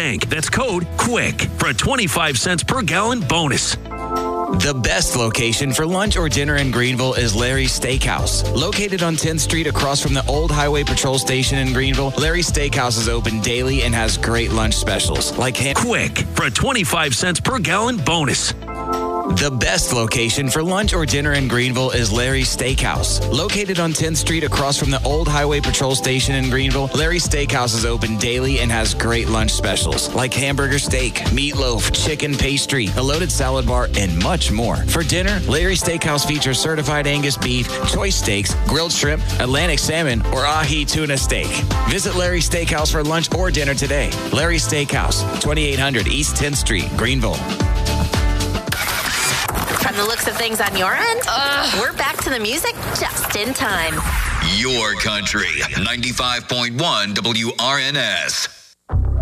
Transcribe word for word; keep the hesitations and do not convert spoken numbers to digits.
tank. That's code QUICK for a twenty-five cents per gallon bonus. The best location for lunch or dinner in Greenville is Larry's Steakhouse. Located on tenth Street across from the old Highway Patrol Station in Greenville, Larry's Steakhouse is open daily and has great lunch specials like ham- QUICK for a twenty-five cents per gallon bonus. The best location for lunch or dinner in Greenville is Larry's Steakhouse. Located on tenth Street across from the old Highway Patrol Station in Greenville, Larry's Steakhouse is open daily and has great lunch specials like hamburger steak, meatloaf, chicken pastry, a loaded salad bar, and much more. For dinner, Larry's Steakhouse features certified Angus beef, choice steaks, grilled shrimp, Atlantic salmon, or ahi tuna steak. Visit Larry's Steakhouse for lunch or dinner today. Larry's Steakhouse, twenty-eight hundred East tenth Street, Greenville. From the looks of things on your end, Ugh. we're back to the music just in time. Your country, ninety-five point one W R N S.